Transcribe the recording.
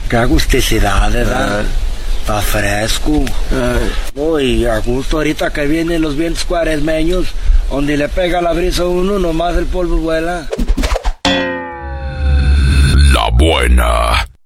Qué agusticidad, ¿verdad? Está fresco. Uy, a gusto ahorita que vienen los vientos cuaresmeños, donde le pega la brisa a uno, nomás el polvo vuela. La Buena.